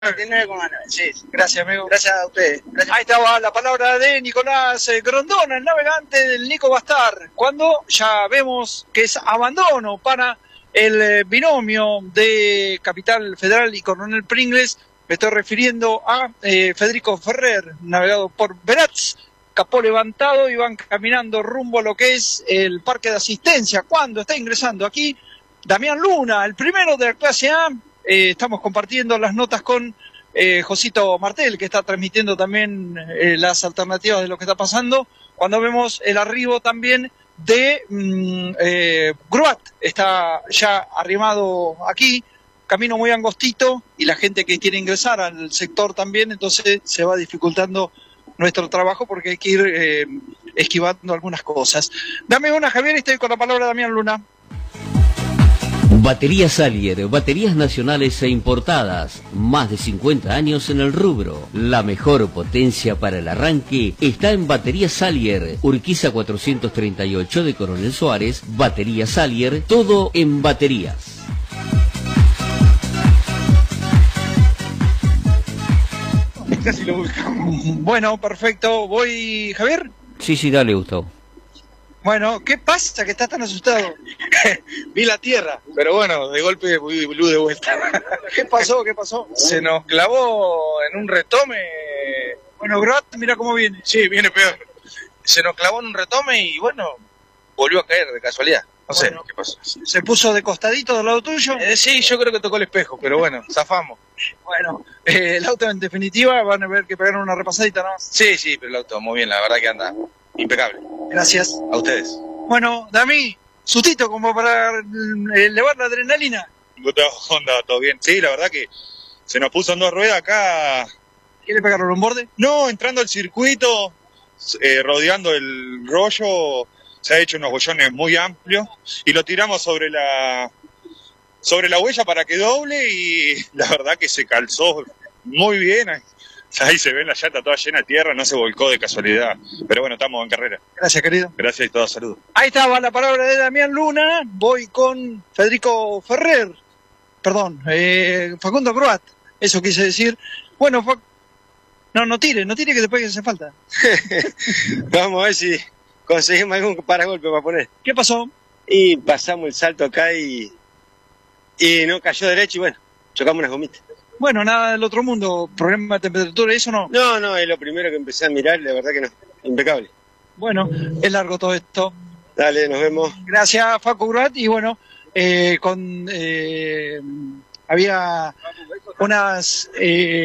99,9, sí. Gracias, amigo. Gracias a ustedes. Gracias. Ahí estaba la palabra de Nicolás Grondona, el navegante del Nico Bastar, cuando ya vemos que es abandono para el binomio de Capital Federal y Coronel Pringles. Me estoy refiriendo a Federico Ferrer, navegado por Veratz, capó levantado y van caminando rumbo a lo que es el parque de asistencia. Cuando está ingresando aquí Damián Luna, el primero de la clase A. Estamos compartiendo las notas con Josito Martel, que está transmitiendo también las alternativas de lo que está pasando. Cuando vemos el arribo también de Gruat, está ya arrimado aquí, camino muy angostito, y la gente que quiere ingresar al sector también, entonces se va dificultando nuestro trabajo porque hay que ir esquivando algunas cosas. Dame una, Javier, y estoy con la palabra de Damián Luna. Baterías Salier, baterías nacionales e importadas, más de 50 años en el rubro. La mejor potencia para el arranque está en Baterías Salier, Urquiza 438 de Coronel Suárez. Baterías Salier, todo en baterías. Casi lo buscamos. Bueno, perfecto. ¿Voy, Javier? Sí, dale, Gustavo. Bueno, ¿qué pasa que estás tan asustado? Vi la tierra, pero bueno, de golpe vi luz de vuelta. ¿Qué pasó? ¿Qué pasó? Se nos clavó en un retome. Bueno, Grat, mira cómo viene. Sí, viene peor. Se nos clavó en un retome y bueno, volvió a caer de casualidad. No sé qué pasó. ¿Se puso de costadito del lado tuyo? Sí, yo creo que tocó el espejo, pero bueno, zafamos. Bueno, el auto en definitiva, van a ver que pegaron una repasadita, ¿no? Sí, pero el auto muy bien, la verdad que anda impecable. Gracias. A ustedes. Bueno, Dami, sustito como para elevar la adrenalina. Onda, todo bien. Sí, la verdad que se nos puso en dos ruedas acá. ¿Quiere pegarlo en borde? No, entrando al circuito, rodeando el rollo, se ha hecho unos bollones muy amplios y lo tiramos sobre la huella para que doble y la verdad que se calzó muy bien. Ahí se ve la llanta toda llena de tierra, no se volcó de casualidad. Pero bueno, estamos en carrera. Gracias, querido. Gracias y todo, saludos. Ahí estaba la palabra de Damián Luna. Voy con Federico Ferrer. Perdón, Facundo Gruat. Eso quise decir. Bueno, no tire que después hace falta. Vamos a ver si conseguimos algún paragolpe para poner. ¿Qué pasó? Y pasamos el salto acá y no cayó derecho y bueno, chocamos unas gomitas. Bueno, nada del otro mundo, problema de temperatura, ¿eso no? No, es lo primero que empecé a mirar, la verdad que no, impecable. Bueno, es largo todo esto. Dale, nos vemos. Gracias, Facu Gruat, y bueno, había unas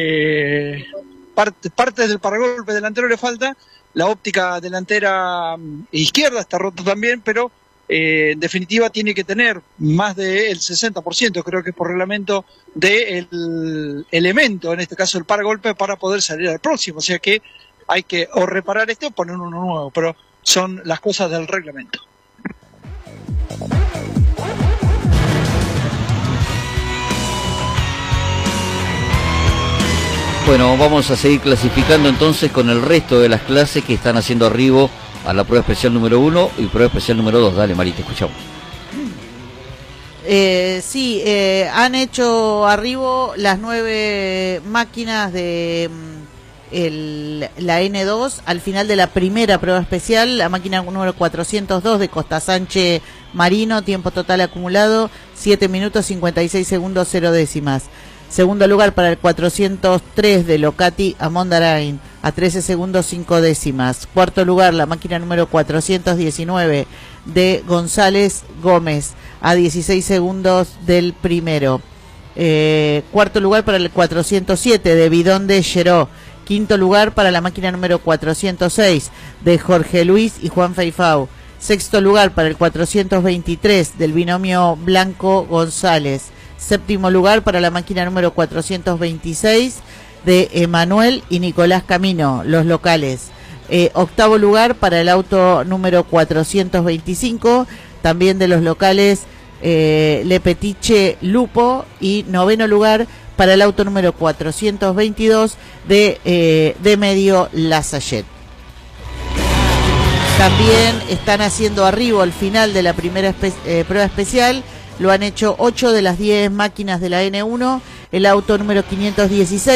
partes del paragolpe delantero le falta, la óptica delantera izquierda está rota también, pero en definitiva tiene que tener más del 60%, creo que es por reglamento del elemento, en este caso el paragolpe, para poder salir al próximo, o sea que hay que o reparar este o poner uno nuevo, pero son las cosas del reglamento. Bueno, vamos a seguir clasificando entonces con el resto de las clases que están haciendo arribo a la prueba especial número 1 y prueba especial número 2. Dale, Mari, te escuchamos. Sí, han hecho arribo las 9 máquinas de la N2 al final de la primera prueba especial. La máquina número 402 de Costa Sánchez Marino, tiempo total acumulado 7 minutos 56 segundos 0 décimas. Segundo lugar para el 403 de Locati a Mondarain a 13 segundos 5 décimas. Cuarto lugar la máquina número 419 de González Gómez a 16 segundos del primero. Cuarto lugar para el 407 de Bidón de Geró. Quinto lugar para la máquina número 406 de Jorge Luis y Juan Feifau. Sexto lugar para el 423 del binomio Blanco González. Séptimo lugar para la máquina número 426 de Emanuel y Nicolás Camino, los locales. Octavo lugar para el auto número 425, también de los locales Lepetiche Lupo. Y noveno lugar para el auto número 422 de Medio Lasayet. También están haciendo arribo al final de la primera prueba especial. Lo han hecho 8 de las 10 máquinas de la N1 el auto número 516.